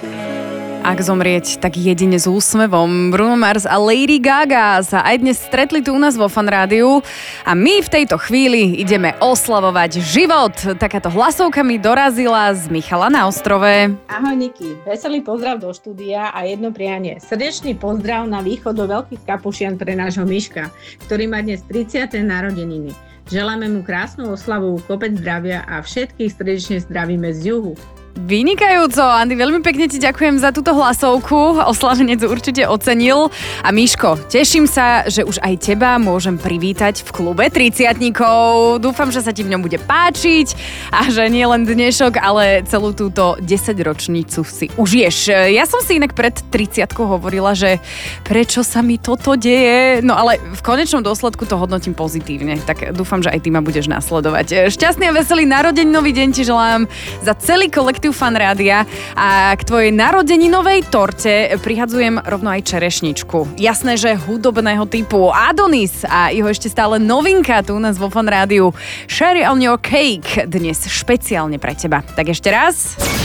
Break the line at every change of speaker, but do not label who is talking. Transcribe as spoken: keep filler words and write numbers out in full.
Ak zomrieť, tak jedine s úsmevom. Bruno Mars a Lady Gaga sa aj dnes stretli tu u nás vo Fan Rádiu a my v tejto chvíli ideme oslavovať život. Takáto hlasovka mi dorazila z Michala na ostrove.
Ahoj Niky, veselý pozdrav do štúdia a jedno prianie. Srdečný pozdrav na východ do Veľkých Kapušian pre nášho Miška, ktorý má dnes tridsiate narodeniny. Želáme mu krásnu oslavu, kopec zdravia a všetkých srdečne zdravíme z juhu.
Vynikajúco, Andy, veľmi pekne ti ďakujem za túto hlasovku, oslavenec určite ocenil. A Miško, teším sa, že už aj teba môžem privítať v klube tridsiatnikov. Dúfam, že sa ti v ňom bude páčiť a že nie len dnešok, ale celú túto desaťročnicu si užiješ. Ja som si inak pred tridsiatkou hovorila, že prečo sa mi toto deje, no ale v konečnom dôsledku to hodnotím pozitívne, tak dúfam, že aj ty ma budeš nasledovať. Šťastný a veselý narodeninový deň ti želám za celý kolektív Fan Rádia a k tvojej narodeninovej torte prihadzujem rovno aj čerešničku. Jasné, že hudobného typu Adonis a jeho ešte stále novinka tu u nás vo Fan Rádiu Cherry on your cake dnes špeciálne pre teba. Tak ešte raz.